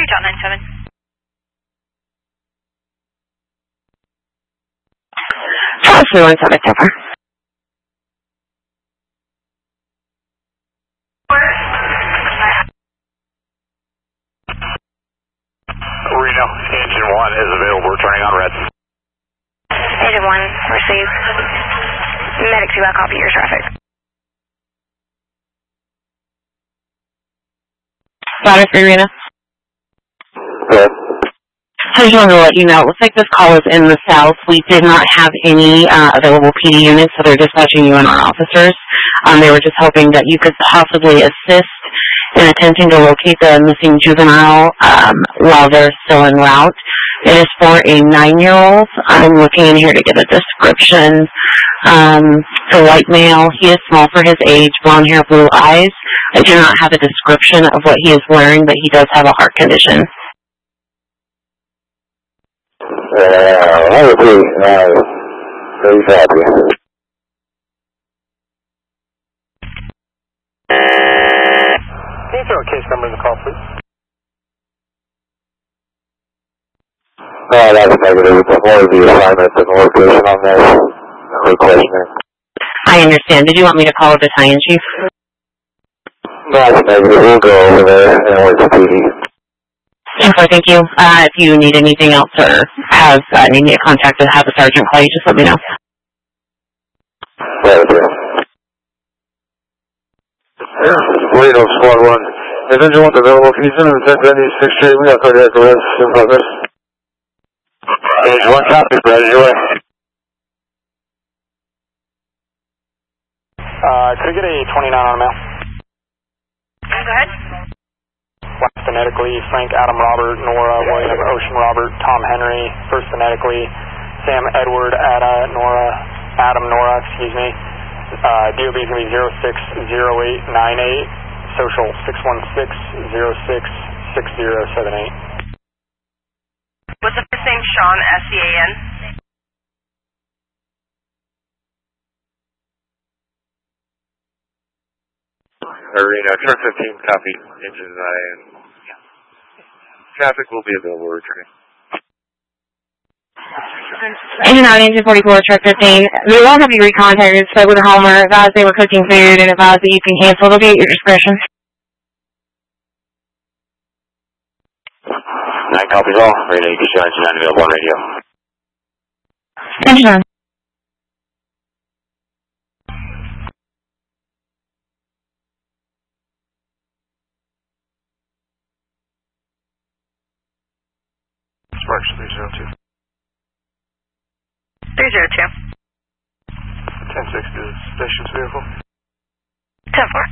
reach out 97. Charles 317, Reno, engine 1 is available, returning on red. Engine 1, receive. Medic 2, I'll copy your traffic. Ladder 3, Reno. Good. I just wanted to let you know, it looks like this call is in the south. We did not have any available PD units, so they're dispatching you and our officers. They were just hoping that you could possibly assist in attempting to locate the missing juvenile while they're still en route. It is for a 9-year-old. I'm looking in here to get a description. It's a white male. He is small for his age, blonde hair, blue eyes. I do not have a description of what he is wearing, but he does have a heart condition. I agree. Very happy. Can you throw a case number in the call, please? No, that's negative. It's more of the assignment and the location on there. No questioning. I understand. Did you want me to call a battalion chief? No, that's negative. We'll go over there and work the PD. Okay, thank you. If you need anything else or need me to contact or have a sergeant call you, just let me know. Reno, Squad 1. If anyone wants available, can you send them 10-10 6 Street? We got cardiac arrest in progress. Page 1 copy, Brad, your way. Could I get a 29 on a mail? Go ahead. Last phonetically, Frank, Adam, Robert, Nora, William, Ocean, Robert, Tom, Henry. First phonetically, Sam, Edward, Ada, Nora, Adam, Nora, excuse me. DOB is going to be 060898, social 616-066078. What's the first name? Sean, S-C-A-N? Reno, turn 15, copy. Engine 9. Traffic will be available returning. Engine 9, engine 44, truck 15. We will have you recontacted, spoke with Homer, advised they were cooking food, and advised that you can cancel. It'll be at your discretion. 9 copies all. Reno, you can show engine 9 available on radio. Engine 9. Sparks 302. 302. 10-6 is station's vehicle. 10-4.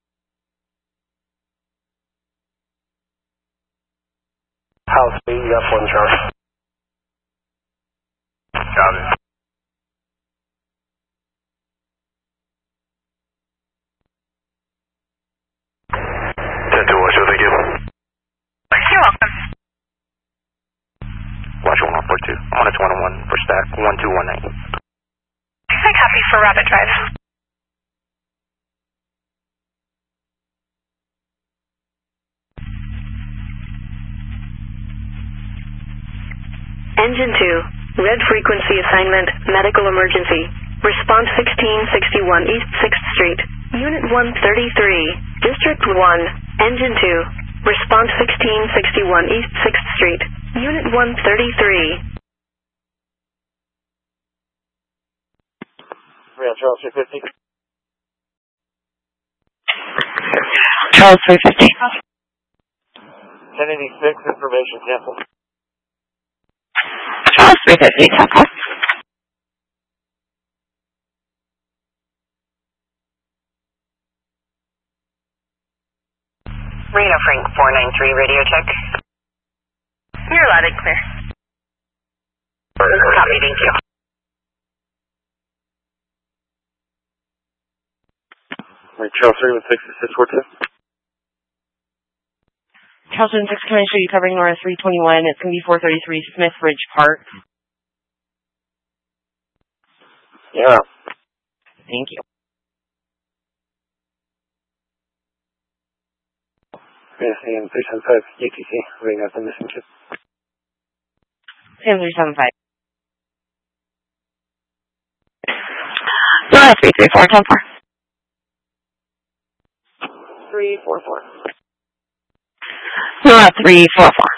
House B, you got 1 charge. Got it. Thank you. You're welcome. Watch 1142. On its 101 for stack 1219. I copy for Rabbit Drive. Engine 2, red frequency assignment, medical emergency. Response 1661 East 6th Street, Unit 133, District 1, Engine 2. Response 1661 East 6th Street, Unit 133. Charles 350. Charles 350. 1086, information cancel. Charles 350, temple. Reno Frank 493, radio check. You're loud and clear. Copy, thank you. Charles 316 642. Charles 6, can I show you covering North 321? It's going to be 433 Smith Ridge Park. Yeah. Thank you. Yes, AM 375 UTC, ring out the missing kid. AM 375. 334, 10-4. 344. 344.